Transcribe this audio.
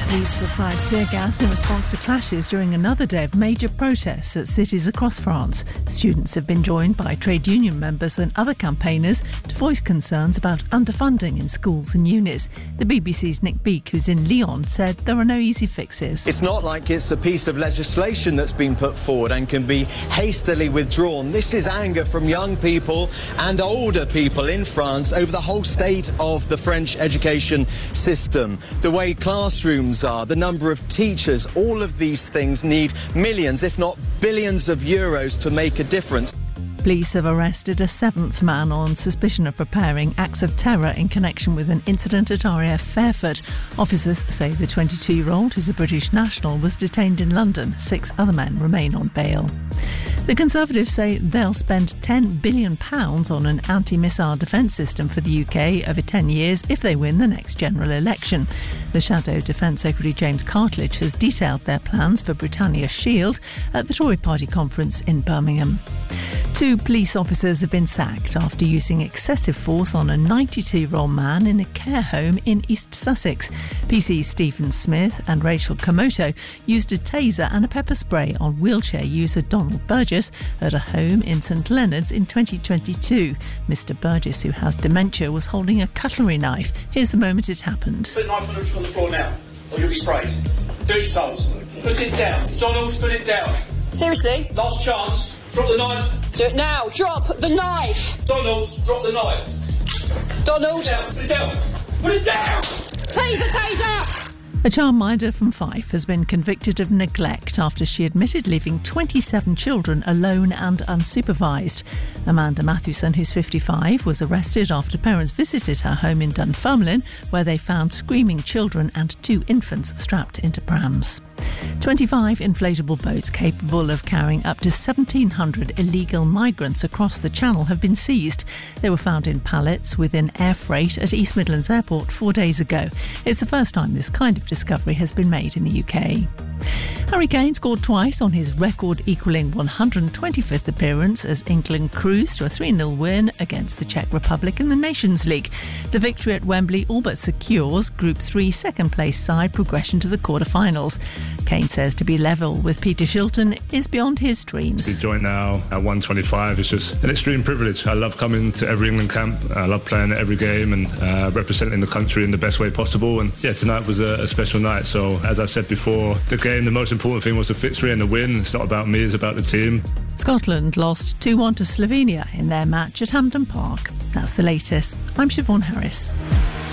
Police have fired tear gas in response to clashes during another day of major protests at cities across France. Students have been joined by trade union members and other campaigners to voice concerns about underfunding in schools and unis. The BBC's Nick Beake, who's in Lyon, said there are no easy fixes. It's not like it's a piece of legislation that's been put forward and can be hastily withdrawn. This is anger from young people and older people in France over the whole state of the French education system, the way classrooms are, the number of teachers. All of these things need millions, if not billions of euros to make a difference. Police have arrested a seventh man on suspicion of preparing acts of terror in connection with an incident at RAF Fairford. Officers say the 22-year-old, who's a British national, was detained in London. 6 other men remain on bail. The Conservatives say they'll spend £10 billion on an anti-missile defence system for the UK over 10 years if they win the next general election. The Shadow Defence Secretary James Cartledge has detailed their plans for Britannia Shield at the Tory party conference in Birmingham. 2 police officers have been sacked after using excessive force on a 92-year-old man in a care home in East Sussex. PC Stephen Smith and Rachel Komoto used a taser and a pepper spray on wheelchair user Donald Burgess at a home in St Leonard's in 2022. Mr Burgess, who has dementia, was holding a cutlery knife. Here's the moment it happened. Put the knife on the floor now, or you'll be sprayed. Do as you're told. Put it down. Donald, put it down. Seriously? Last chance. Drop the knife. Do it now. Drop the knife. Donald, drop the knife. Donald. Put it down. Put it down. Taser. A childminder from Fife has been convicted of neglect after she admitted leaving 27 children alone and unsupervised. Amanda Mathewson, who's 55, was arrested after parents visited her home in Dunfermline, where they found screaming children and 2 infants strapped into prams. 25 inflatable boats capable of carrying up to 1,700 illegal migrants across the Channel have been seized. They were found in pallets within air freight at East Midlands Airport 4 days ago. It's the first time this kind of discovery has been made in the UK. Harry Kane scored twice on his record-equalling 125th appearance as England cruised to a 3-0 win against the Czech Republic in the Nations League. The victory at Wembley all but secures Group 3 second-place side progression to the quarter-finals. Kane says to be level with Peter Shilton is beyond his dreams. To join now at 125 is just an extreme privilege. I love coming to every England camp. I love playing at every game and representing the country in the best way possible. And yeah, tonight was a special night. So as I said before, the game, the most important thing was the victory and the win. It's not about me, it's about the team. Scotland lost 2-1 to Slovenia in their match at Hampden Park. That's the latest. I'm Siobhan Harris.